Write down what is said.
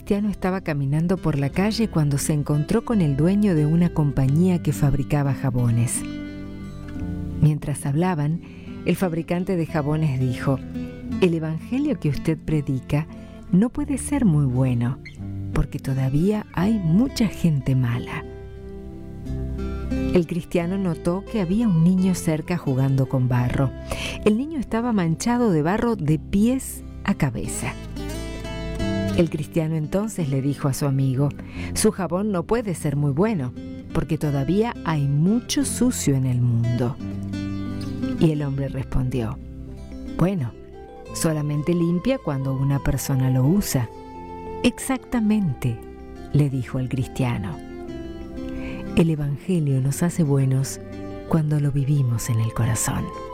cristiano estaba caminando por la calle cuando se encontró con el dueño de una compañía que fabricaba jabones. Mientras hablaban, el fabricante de jabones dijo: «El evangelio que usted predica no puede ser muy bueno, porque todavía hay mucha gente mala». El cristiano notó que había un niño cerca jugando con barro. El niño estaba manchado de barro de pies a cabeza. El cristiano entonces le dijo a su amigo: «Su jabón no puede ser muy bueno, porque todavía hay mucho sucio en el mundo». Y el hombre respondió: «Bueno, solamente limpia cuando una persona lo usa». «Exactamente», le dijo el cristiano. El evangelio nos hace buenos cuando lo vivimos en el corazón.